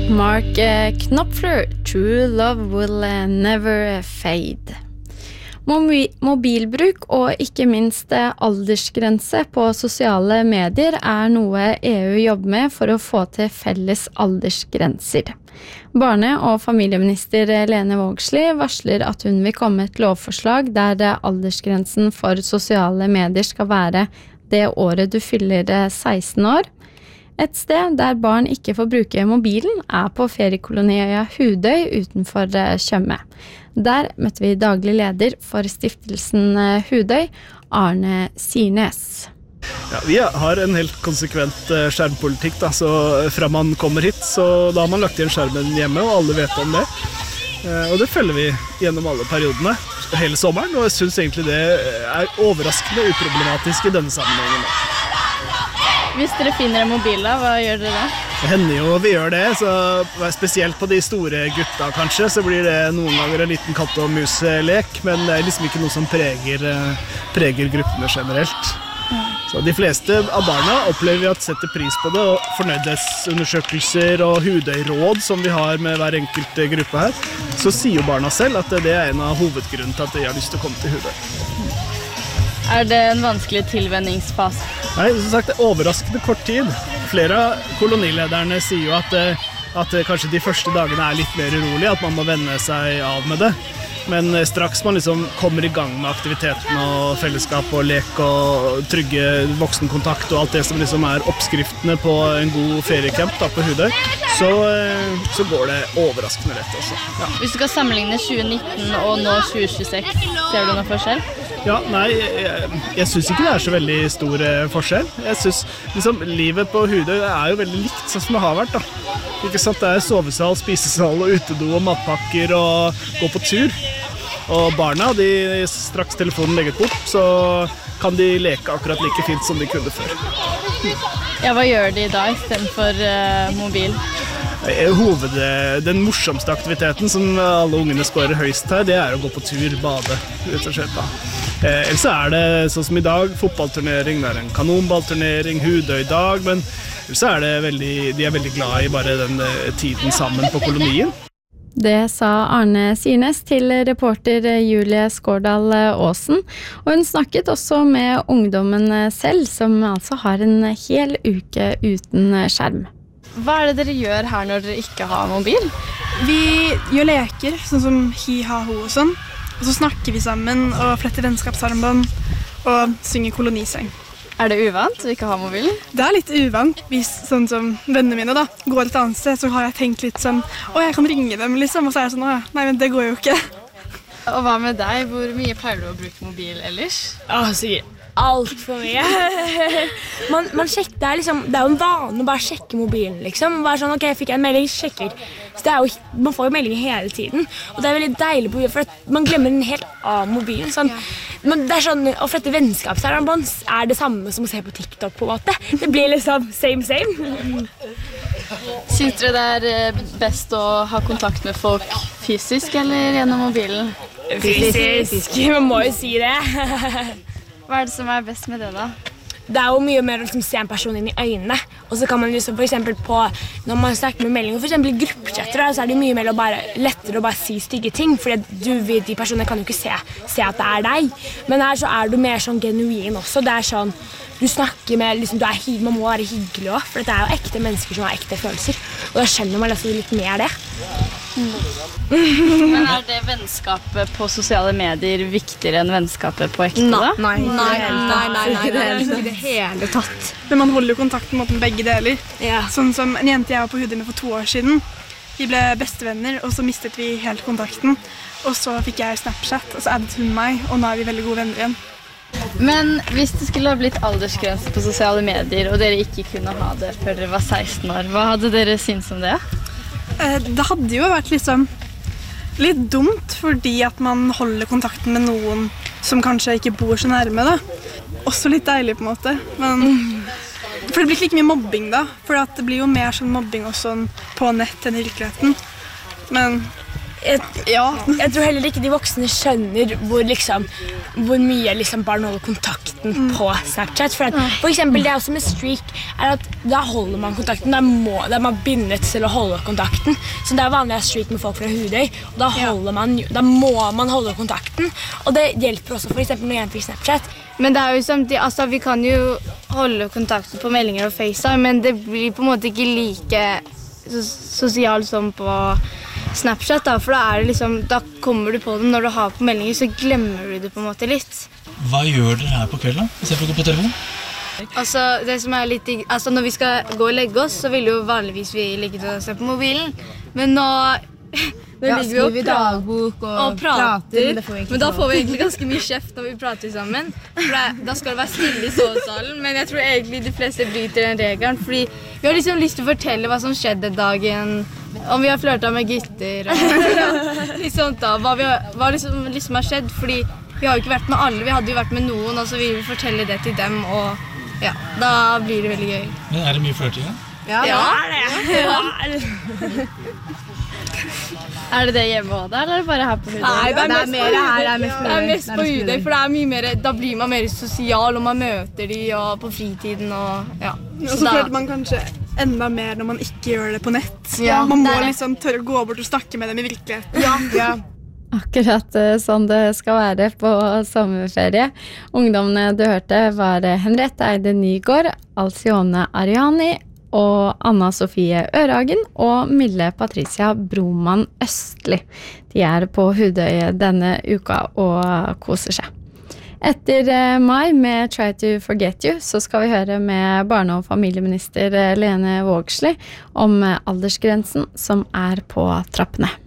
Mark Knopfler, True Love Will Never Fade. Mobilbruk og ikke minst aldersgrense på sosiale medier noe EU jobber med for å få til felles aldersgrenser. Barne- og familieminister Lene Vågslid varsler at hun vil komme med et lovforslag der aldersgrensen for sosiale medier skal være det året du fyller 16 år. Et sted der barn ikke får bruke mobilen på feriekoloniøya Hudøy utenfor Tjøme. Der møtte vi daglig leder for stiftelsen Hudøy, Arne Sirnes. Ja, vi har en helt konsekvent skjermpolitikk da, så fra man kommer hit, så da har man lagt igjen skjermen hjemme, og alle vet om det. Og det følger vi gjennom alle periodene, hele sommeren, og jeg synes egentlig det overraskende uproblematisk i denne sammenhengen. Hvis dere finner en mobil da, hva gjør dere da? Det hender jo vi gjør det, så spesielt på de store gutta kanskje, så blir det noen ganger en liten katt- og mus-lek, men det liksom ikke noe som preger gruppene generelt. Så de fleste av barna opplever vi at setter pris på det, og fornøydhetsundersøkelser og hudøyråd som vi har med hver enkelt gruppe her, så sier jo barna selv at det en av hovedgrunnen til at de har lyst til å komme til Hudøy. Det en vanskelig tilvenningsfase? Nei, som sagt, det overraskende kort tid. Flere av kolonilederne sier jo at kanskje de første dagene litt mer urolig, at man må venne seg av med det. Men straks man liksom kommer i gang med aktiviteten og fellesskap og lek og trygge voksenkontakt og alt det som liksom oppskriftene på en god feriecamp da, på Hudøy, så går det overraskende rett også. Ja. Hvis du skal sammenligne 2019 og nå 2026, ser du noen forskjell? Ja, nei, jeg synes ikke det så veldig stor forskjell. Jeg synes liksom, livet på Hudøy jo veldig likt sånn som det har vært da. Ikke sant? Det sovesal, spisesal og utedo og matpakker og gå på tur. Og barna, straks telefonen legget bort, så kan de leke akkurat like fint som de kunne før. Ja, hva gjør de da i stedet for mobil? Den morsomste aktiviteten som alle ungene skårer høyst her, det å gå på tur, bade, rett og slett da. Ellers det sånn som i dag, fotballturnering, det en kanonballturnering, Hudøy-dag, men ellers de veldig glad i bare den tiden sammen på kolonien. Det sa Arne Sirnes til reporter Julie Skårdal Aasen, og hun snakket også med ungdommen selv, som altså har en hel uke uten skjerm. Hva det dere gjør her når dere ikke har mobil? Vi gjør leker, sånn som hi-ha-ho og sånn. Og så snakker vi sammen og fletter vennskapsarmbånd og synger kolonisang. Det uvant å ikke ha mobil? Det litt uvant. Hvis sånn som vennene mine da, går et annet sted, så har jeg tenkt litt sånn, jeg kan ringe dem liksom, og så det sånn, nei, men det går jo ikke. Og hva med deg? Hvor mye pleier du å bruke mobil ellers? Sikkert alt for mye. man sjekker, det jo en vane å bare sjekke mobilen, liksom. Bare sånn, ok, jeg fikk en melding, sjekker. Så man får jo meldinger hele tiden. Og det veldig deilig på for at man glemmer en helt annen mobilen. Sånn. Men det sånn, å flette vennskapsarmbånd det samme som å se på TikTok på en måte. Det blir liksom same. Synes dere det best å ha kontakt med folk fysisk eller gjennom mobilen? Fysisk, man må jo si det. Hva det som best med det da? Det jo mye mer å se en person inn i øynene. Og så kan man liksom, for eksempel når man snakker med meldinger, for eksempel i gruppechatter, så det mye mer lettere å bare si stygge ting, for de personene kan jo ikke se at det deg. Men her så du mer sånn genuin også. Det sånn, du snakker med, liksom, man må være hyggelig også, for det jo ekte mennesker som har ekte følelser. Og da skjønner man liksom litt mer det. Men det vennskapet på sosiale medier viktigere enn vennskapet på ekte da? Nei, ikke det hele tatt. Men man holder jo kontakten mot begge deler. Ja. Sånn som en jente jeg var på Hudøy med for 2 år siden. Vi ble bestevenner, og så mistet vi helt kontakten. Og så fikk jeg Snapchat, og så addet hun meg, og nå vi veldig gode venner igjen. Men hvis det skulle ha blitt aldersgrense på sosiale medier, og dere ikke kunne ha det før dere var 16 år, hva hadde dere syntes om det? Det hadde jo vært liksom litt dumt, fordi at man holder kontakten med noen som kanskje ikke bor så nærme da. Også litt deilig på en måte, men for det blir ikke like mye mobbing da, for det blir jo mer sånn mobbing også på nett enn i virkeligheten. Men Jeg tror heller ikke de voksne skjønner hvor mye barn holder kontakten på Snapchat. For eksempel det også med streak at da holder man kontakten, da er man bindet til å holde kontakten. Så det vanlig å streak med folk fra Hudøy, og da må man holde kontakten. Og det hjelper også for eksempel når jeg fikk Snapchat. Men det jo samtidig, vi kan jo holde kontakten på meldinger og FaceTime, men det blir på en måte ikke like sosialt som på Snapchat, for da kommer du på det når du har på meldinger, så glemmer du det på en måte litt. Hva gjør dere her på kvelden, i stedet for å gå på telefon? Det som litt, når vi skal gå og legge oss, så vil jo vanligvis vi ligge til å se på mobilen, men nå ligger vi dagbok og prater, men da får vi egentlig ganske mye kjeft når vi prater sammen. Da skal det være stille i sovesalen, men jeg tror egentlig de fleste bryter den regelen, fordi vi har lyst til å fortelle hva som skjedde dagen, om vi har flørtet med gutter, og litt sånt da, hva liksom har skjedd, fordi vi har jo ikke vært med alle, vi hadde jo vært med noen, og så vil vi fortelle det til dem, og da blir det veldig gøy. Men det mye flørting, da? Ja, det. Det hjemme også, eller bare her på Hudøy? Nei, det mer her, det mest på Hudøy, for det mye mer, da blir man mer sosial, og man møter de på fritiden, og Og så føler man kanskje enda mer når man ikke gjør det på nett. Man må tørre å gå bort og snakke med dem i virkeligheten. Akkurat sånn det skal være på sommerferie. Ungdommene du hørte var Henriette Eide Nygård, Alcione Ariani og Anna Sofie Øragen og Mille Patricia Broman Østli. De på Hudøy denne uka og koser seg. Etter mai med Try to Forget You så skal vi høre med barne- og familieminister Lene Vågslid om aldersgrensen som på trappene.